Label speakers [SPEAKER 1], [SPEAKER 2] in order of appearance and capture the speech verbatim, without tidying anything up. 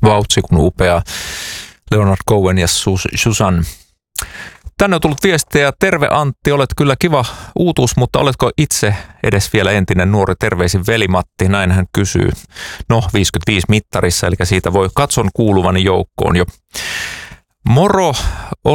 [SPEAKER 1] vautsi kuin upea Leonard Cohen ja Susan. Tänne on tullut viestejä. Terve Antti, olet kyllä kiva uutuus, mutta oletko itse edes vielä entinen nuori? Terveisin veli-Matti, näin hän kysyy. No, viisikymmentäviisi mittarissa, eli siitä voi katson kuuluvani joukkoon jo. Moro!